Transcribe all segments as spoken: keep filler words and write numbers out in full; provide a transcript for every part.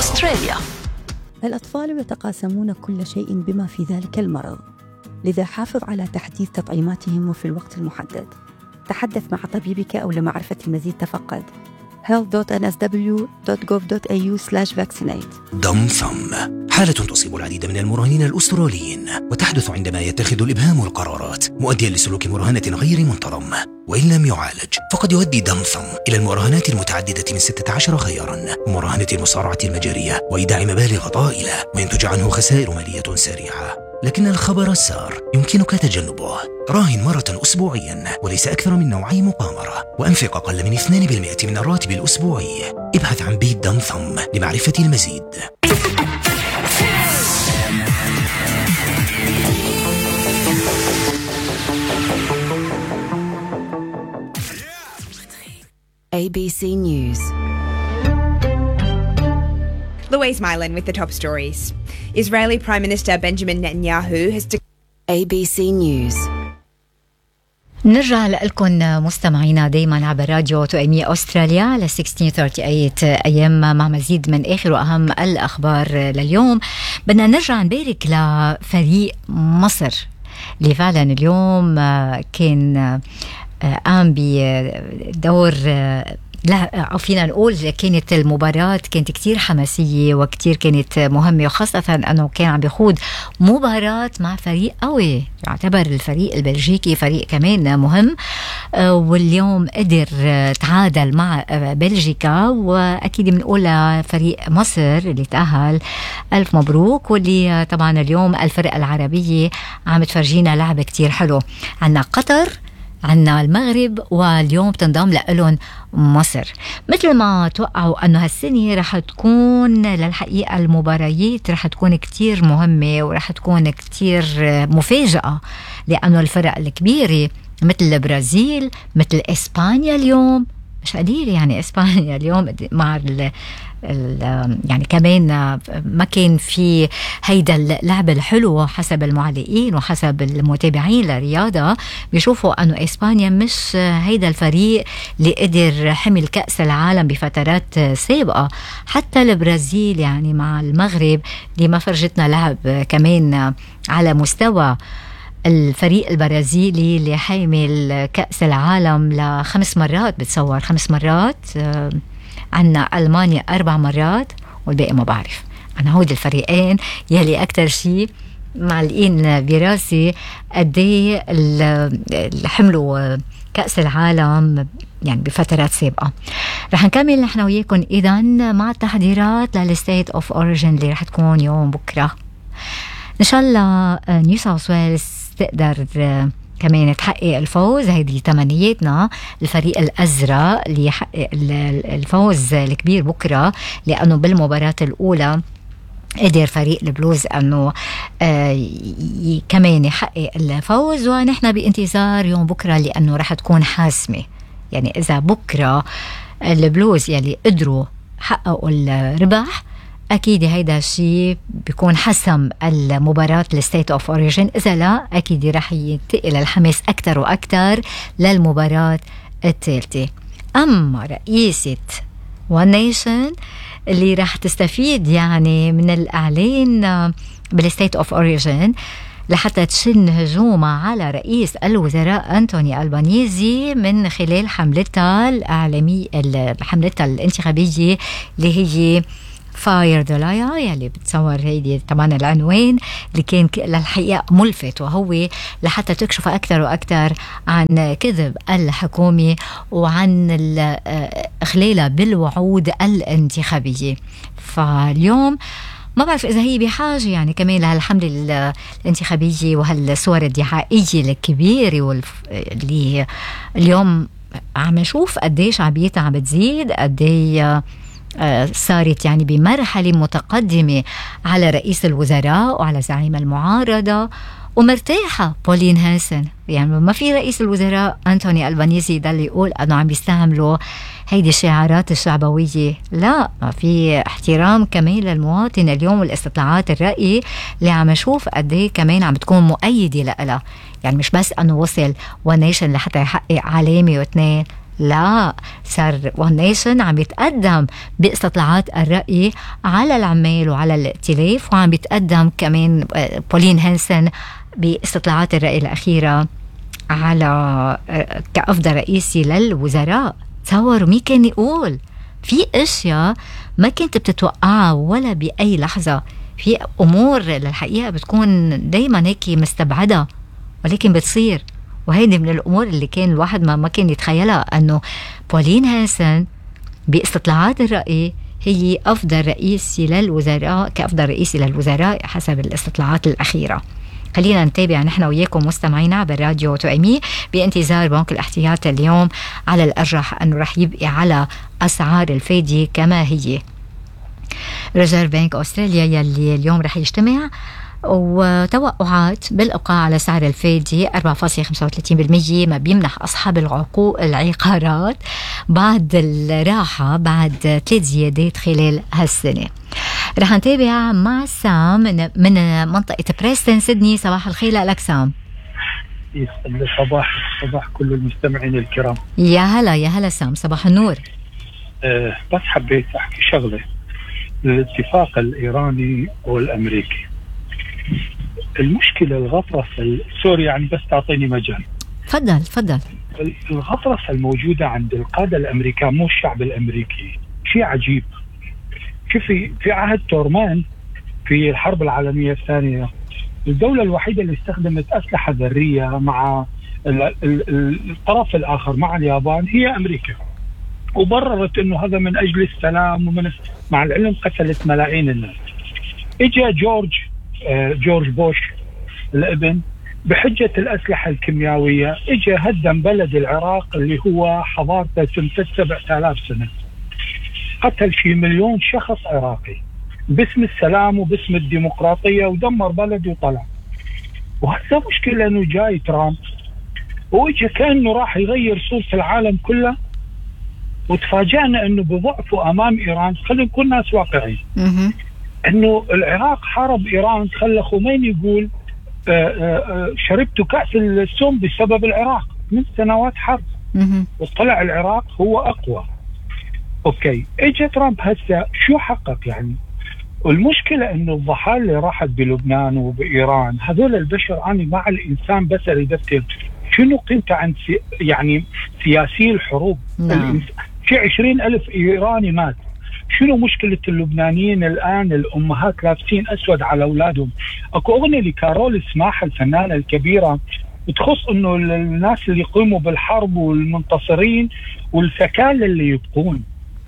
أستراليا. الأطفال يتقاسمون كل شيء بما في ذلك المرض، لذا حافظ على تحديث تطعيماتهم وفي الوقت المحدد. تحدث مع طبيبك أو لمعرفة المزيد تفقد health dot n s w dot gov dot a u slash vaccinate. ضمثم حالة تصيب العديد من المراهنين الأستراليين، وتحدث عندما يتخذ الإبهام القرارات مؤديا لسلوك مراهنة غير منتظم. وإن لم يعالج فقد يؤدي ضمثم إلى المراهنات المتعددة من ستة عشر خيارا، ومراهنة المصارعة المجارية وإيداع مبالغ طائلة، وينتج عنه خسائر مالية سريعة. لكن الخبر السار يمكنك تجنبه. راهن مرة أسبوعيا وليس أكثر من نوعي مقامرة، وأنفق أقل من اثنين بالمئة من الراتب الأسبوعي. ابحث عن بيت ضمثم لمعرفة المزيد. A B C News. Louise Mylan with the top stories. Israeli Prime Minister Benjamin Netanyahu has declared. A B C News. نرجع لكم مستمعينا دايما عبر راديو تؤمية أستراليا على ستة عشر ثلاثين وثمانين أيام مع مزيد من آخر وأهم الأخبار لليوم. بدنا نرجع نبارك لفريق مصر اللي فعلا اليوم كان قام بدور، لا أو فينا نقول كانت المباراة كانت كتير حماسية وكتير كانت مهمة، وخاصة أنه كان عم بيخوض مباراة مع فريق قوي يعتبر الفريق البلجيكي فريق كمان مهم، واليوم قدر تعادل مع بلجيكا. وأكيد بنقول لفريق مصر اللي تأهل ألف مبروك، واللي طبعا اليوم الفرق العربية عم تفرجينا لعب كتير حلو. عنا قطر، عنا المغرب، واليوم بتنضم لهم مصر. مثل ما توقعوا أنه هالسنة رح تكون للحقيقة المباريات رح تكون كتير مهمة ورح تكون كتير مفاجأة، لأنه الفرق الكبيرة مثل البرازيل مثل إسبانيا اليوم مش قليل، يعني إسبانيا اليوم مع ال يعني كمان ما كان في هيدا اللعب الحلو حسب المعلقين وحسب المتابعين للرياضة، بيشوفوا أنه إسبانيا مش هيدا الفريق اللي قدر حمل كأس العالم بفترات سابقة. حتى البرازيل يعني مع المغرب اللي ما فرجتنا لعب كمان على مستوى الفريق البرازيلي اللي حامل كأس العالم لخمس مرات، بتصور خمس مرات. عنا ألمانيا أربع مرات والباقي ما بعرف. أنا هود الفريقين يلي أكتر شيء معلقين براسي قديه حملوا كأس العالم يعني بفترات سابقة. رح نكمل نحن وياكم إذن مع التحضيرات للستيت أوف أوريجين اللي رح تكون يوم بكرة إن شاء الله. نيو ساوث ويلز تقدر كمان تحقق الفوز، هيدي تمنياتنا. الفريق الأزرق اللي يحقق الفوز الكبير بكرة، لأنه بالمباراة الأولى قدر فريق البلوز أنه آه كمان يحقق الفوز، ونحن بانتظار يوم بكرة لأنه رح تكون حاسمة. يعني إذا بكرة البلوز يلي قدروا حققوا الربح أكيد هيدا الشيء بيكون حسم المباراة للستيت أوف أوريجين. إذا لا أكيد رح ينتقل الحماس أكتر وأكتر للمباراة الثالثة. أما رئيسة وان نيشن اللي رح تستفيد يعني من الإعلان بالستيت أوف أوريجين لحتى تشن هجومها على رئيس الوزراء أنتوني ألبانيزي من خلال حملتها الإعلامية حملتها الانتخابية اللي هي فاير دولايا، يلي بتصور هيدي طبعا العنوان اللي كان للحقيقة ملفت، وهو لحتى تكشف أكثر وأكثر عن كذب الحكومة وعن إخلالها بالوعود الانتخابية. فاليوم ما بعرف إذا هي بحاجة يعني كمان لهالحملة الانتخابية وهالصور الدعائية الكبيرة والف... اللي اليوم عم نشوف قديش عبيتها عم بتزيد، قديش صارت يعني بمرحلة متقدمة على رئيس الوزراء وعلى زعيم المعارضة ومرتاحة بولين هانسن. يعني ما في رئيس الوزراء أنتوني ألبانيزي ده اللي يقول أنه عم بيستعملوا هيدي الشعارات الشعبوية، لا، ما في احترام كمان للمواطن. اليوم والاستطلاعات الرأي اللي عم نشوف قديه كمان عم تكون مؤيدة لها، يعني مش بس أنه وصل ونيشن لحتى يحقق علامة واثنين، لا، صار وان نيشن عم يتقدم باستطلاعات الرأي على العمال وعلى الائتلاف، وعم يتقدم كمان بولين هانسن باستطلاعات الرأي الأخيرة على كأفضل رئيسي للوزراء. تصوروا مين كان يقول في اشياء ما كنت بتتوقعها ولا بأي لحظة، في امور للحقيقة بتكون دايما هيك مستبعدة ولكن بتصير، وهيدي من الامور اللي كان الواحد ما ما كان يتخيلها، انه بولين هانسن باستطلاعات الرأي هي افضل رئيسي للوزراء كأفضل رئيسي للوزراء حسب الاستطلاعات الأخيرة. خلينا نتابع نحن وياكم مستمعينا بالراديو توأمي بانتظار بنك الاحتياط اليوم على الأرجح أنه رح يبقي على أسعار الفايدة كما هي. ريزيرف بنك أستراليا يلي اليوم رح يجتمع وتوقعات بالإبقاء على سعر الفايدة أربعة فاصلة خمسة وثلاثين بالمية، ما بيمنح أصحاب العقود العقارات بعد الراحة بعد ثلاث زيادات خلال هالسنة. رح نتابع مع سام من منطقة بريستن سيدني. صباح الخير لك سام. يسعد صباح صباح كل المستمعين الكرام. يا هلا يا هلا سام، صباح النور. أه بس حبيت أحكي شغلة، الاتفاق الإيراني والأمريكي، المشكلة الغطرسة سوري يعني بس تعطيني مجال. تفضل تفضل. الغطرسة الموجودة عند القادة الأمريكان مو الشعب الأمريكي شيء عجيب. شوفي في عهد تورمان في الحرب العالمية الثانية الدولة الوحيدة اللي استخدمت أسلحة ذرية مع الطرف الآخر مع اليابان هي أمريكا، وبررت أنه هذا من أجل السلام، ومن مع العلم قتلت ملايين الناس. إجا جورج جورج بوش الابن بحجة الأسلحة الكيميائية، إجا هدم بلد العراق اللي هو حضارته تمتد سبعة آلاف سنة، قتل شي مليون شخص عراقي باسم السلام وباسم الديمقراطية، ودمر بلد وطلع. وهذا مشكلة أنه جاي ترامب وإجا كأنه راح يغير صورة العالم كله، وتفاجأنا أنه بضعفه أمام إيران. خلينا نكون ناس واقعيين، أنه العراق حارب إيران، خلى خميني يقول آآ آآ شربت كأس السم بسبب العراق من سنوات حرب، وطلع العراق هو أقوى. أوكي، إجا ترامب هسه شو حقق يعني؟ والمشكلة أنه الضحايا اللي راحت بلبنان وبإيران هذول البشر، أنا مع الإنسان بس أريد أفتهم شنو قيمته عند سي يعني سياسي الحروب. نعم. في عشرين ألف إيراني مات. شنو مشكلة اللبنانيين الآن الأمهات لابسين أسود على أولادهم؟ أكو أغنية لكارول سماحة الفنانة الكبيرة بتخص أنه الناس اللي يقوموا بالحرب والمنتصرين والسكالة اللي يبقون.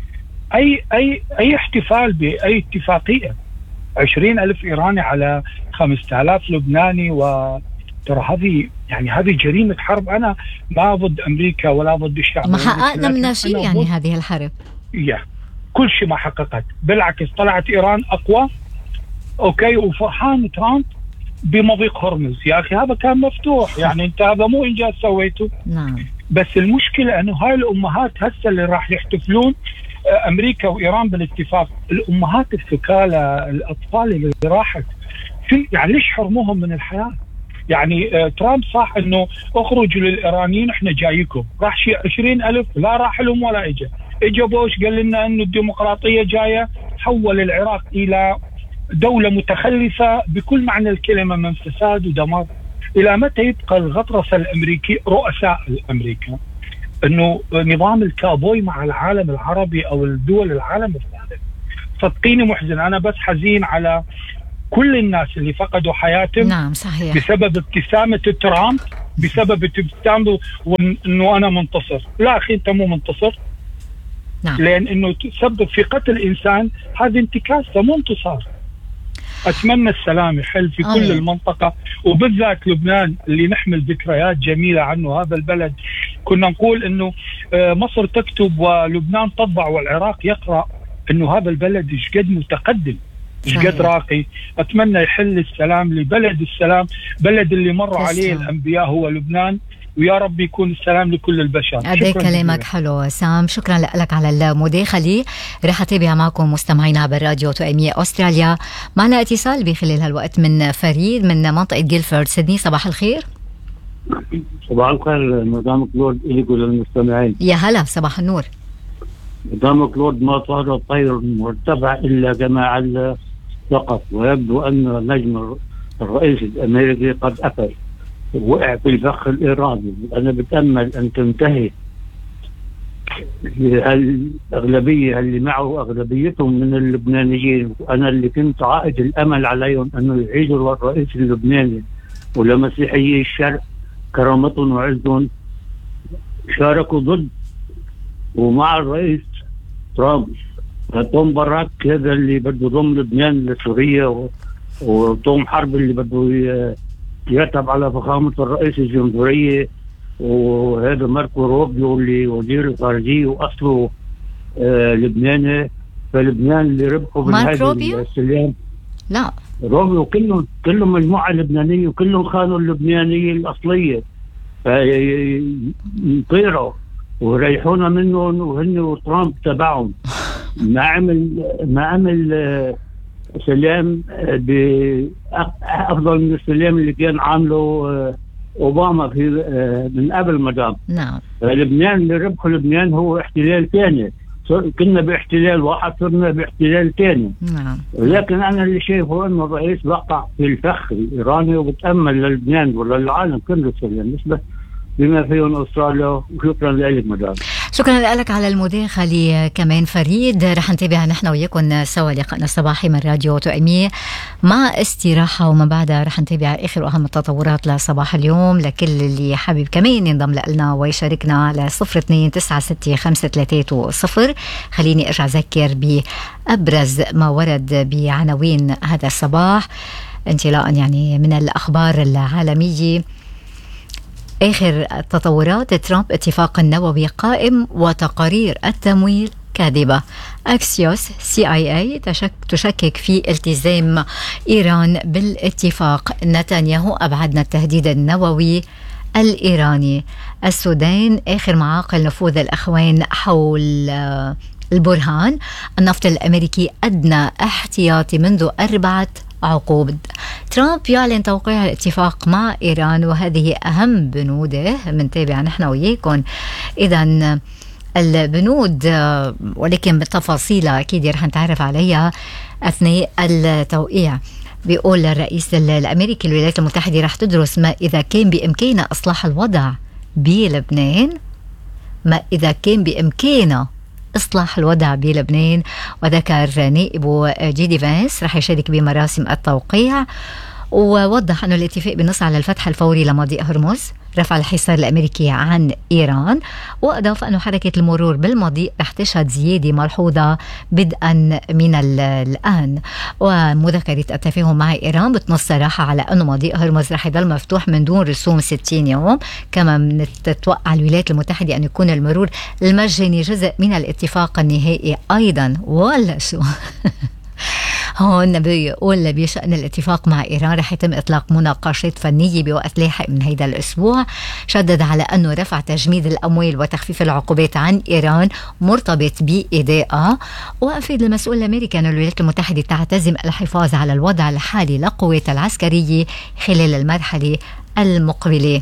أي أي أي احتفال بأي اتفاقية عشرين ألف إيراني على خمسة آلاف لبناني، وترى هذه يعني هذه جريمة حرب. أنا ما ضد أمريكا ولا ضد الشعب، ما حققنا من شيء يعني هذه الحرب. يا كل شيء ما حققت، بالعكس طلعت إيران أقوى. أوكي، وفرحان ترامب بمضيق هرمز. يا أخي هذا كان مفتوح، يعني أنت هذا مو إنجاز سويته. نعم. بس المشكلة أنه هاي الأمهات هسه اللي راح يحتفلون أمريكا وإيران بالاتفاق، الأمهات الثكالى الأطفال اللي راحت يعني ليش حرموهم من الحياة؟ يعني آه ترامب صح أنه أخرجوا للإيرانيين إحنا جايكم، راح شيء عشرين ألف لا راح لهم ولا إجا. إجا بوش قال لنا أنه الديمقراطية جاية، حول العراق إلى دولة متخلفة بكل معنى الكلمة من فساد ودمار. إلى متى يبقى الغطرسة الأمريكي رؤساء الأمريكا أنه نظام الكابوي مع العالم العربي أو الدول العالم الثالث؟ صدقيني محزن. أنا بس حزين على كل الناس اللي فقدوا حياتهم. نعم صحيح. بسبب ابتسامة ترامب، بسبب ابتسامة وأنه أنا منتصر. لا أخي أنت مو منتصر. نعم. لأن أنه تسبب في قتل إنسان هذا انتكاسة مو انتصار. أتمنى السلام يحل في كل المنطقة، وبالذات لبنان اللي نحمل ذكريات جميلة عنه. هذا البلد كنا نقول أنه مصر تكتب ولبنان تطبع والعراق يقرأ، أنه هذا البلد إيش قد متقدم، إيش قد راقي. أتمنى يحل السلام لبلد السلام، بلد اللي مروا عليه الأنبياء هو لبنان، ويا رب يكون السلام لكل البشر. قد كلامك حلو سام، شكرا لك على المداخلة. رح أتابع معكم مستمعينا بالراديو توأمية أستراليا. معنا اتصال بخلال هالوقت من فريد من منطقة جيلفورد سيدني. صباح الخير. صباح الخير مدام كلود إليكو للمستمعين. يا هلا صباح النور. مدام كلود ما صار الطير مرتفع إلا كما عل فقط، ويبدو أن نجم الرئيس الأمريكي قد أفل ووقع في الفخ الإيراني. أنا بتأمل أن تنتهي الأغلبية اللي معه أغلبيتهم من اللبنانيين، وأنا اللي كنت عائد الأمل عليهم أنه يعيدوا الرئيس اللبناني ولمسيحيي الشرق كرامتهم وعزهم، شاركوا ضد ومع الرئيس ترامب. توم باراك هذا اللي بده يضم لبنان لسوريا، وتوم حرب اللي بده يعتب على فخامة الرئيس الجمهورية، وهذا ماركو روبيو اللي وزير الخارجية وأصله آه لبناني. فلبنان اللي ربحوا بالهذا السلام لا روبيو كلهم كلهم مجموعة لبنانية وكلهم خانوا اللبنانية الأصلية، فيطيروا وريحونا منهم وهن وترامب تبعهم. ما عمل ما عمل آه سلام بأفضل من السلام اللي كان عامله آه أوباما في من قبل مدام. نعم. لبنان اللي ربحوا لبنان هو احتلال ثاني، كنا باحتلال واحد صرنا باحتلال ثاني. نعم. ولكن أنا اللي شايفه إنه الرئيس وقع في الفخ الإيراني، وبتأمل للبنان وللعالم كله سلام نسبة بما فيهم أستراليا. وشكرا لك مدام. شكرا لك على المداخلة كمان فريد. رح نتابع نحن وياكم سوا لقاءنا الصباحي من راديو توأمية مع استراحة، ومن بعدها رح نتابع آخر وأهم التطورات لصباح اليوم. لكل اللي حابب كمان ينضم لنا ويشاركنا على صفر اثنين تسعة ستة خمسة ثلاثة صفر. خليني أرجع أذكر بأبرز ما ورد بعناوين هذا الصباح انطلاقا يعني من الأخبار العالمية. آخر التطورات: ترامب اتفاق النووي قائم وتقارير التمويل كاذبة. أكسيوس سي آي إيه تشك تشكك في التزام إيران بالاتفاق. نتنياهو أبعدنا التهديد النووي الإيراني. السودان آخر معاقل نفوذ الأخوان حول البرهان. النفط الأمريكي أدنى احتياطي منذ أربعة عقود. ترامب يعلن توقيع الاتفاق مع إيران، وهذه أهم بنوده. منتابع نحن وياكم إذن البنود، ولكن بالتفاصيل أكيد رح نتعرف عليها أثناء التوقيع. بيقول الرئيس الأمريكي الولايات المتحدة رح تدرس ما إذا كان بإمكانها إصلاح الوضع بلبنان، ما إذا كان بإمكانها إصلاح الوضع بلبنان. وذكر نائب جي دي فانس رح يشارك بمراسم التوقيع، ووضح أن الاتفاق بالنص على الفتح الفوري لمضيق هرمز، رفع الحصار الأمريكي عن إيران، وأضاف أن حركة المرور بالمضيق رح تشهد زيادة ملحوظة بدءا من الآن. ومذكرة التفاهم مع إيران بتنص صراحة على أنه مضيق هرمز رح يضل مفتوح من دون رسوم ستين يوم. كما تتوقع الولايات المتحدة أن يكون المرور المجاني جزء من الاتفاق النهائي أيضا. ولا شو هون بيقول بشأن الاتفاق مع إيران رح يتم إطلاق مناقشات فنية بوقت لاحق من هيدا الأسبوع. شدد على أنه رفع تجميد الأموال وتخفيف العقوبات عن إيران مرتبط بإيدائها. وأفيد المسؤول الأمريكي أن الولايات المتحدة تعتزم الحفاظ على الوضع الحالي لقواتها العسكرية خلال المرحلة المقبلة.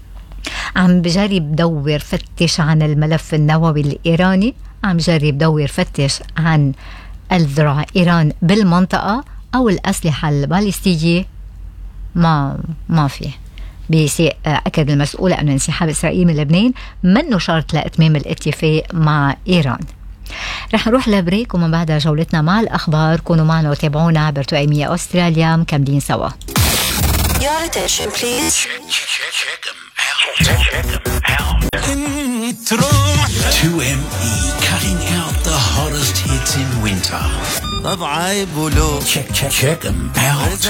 عم بجرب دور فتش عن الملف النووي الإيراني، عم جرب دور فتش عن الذرع إيران بالمنطقة أو الأسلحة الباليستية. ما ما فيه. بيسي أكد المسؤول أن انسحاب إسرائيل من لبنان منه شرط لإتمام الاتفاق مع إيران. رح نروح لبريك، ومن بعدها جولتنا مع الأخبار. كونوا معنا وتابعونا عبر توأمية أستراليا، مكملين سوا. Your attention please. Check, check them out. Check them out. two M E cutting out the hottest hits in winter. طب عيب ولو Check, check, check them out.